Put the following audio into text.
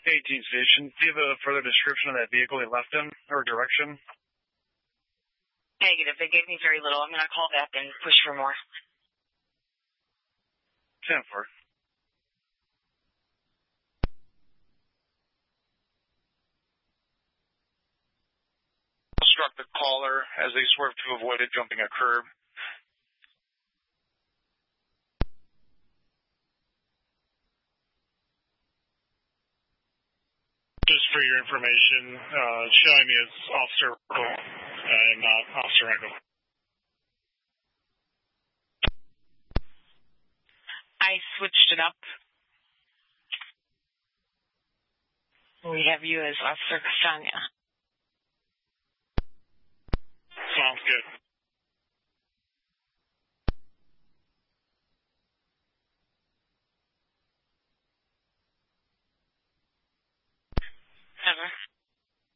18 station. Do you have a further description of that vehicle they left in, or direction? Negative. They gave me very little. I'm going to call back and push for more. 10-4. Struck the caller as they swerved to avoid it jumping a curb. Just for your information, showing me as Officer and not Officer Randall. I switched it up. We have you as Officer Castagna. Sounds good.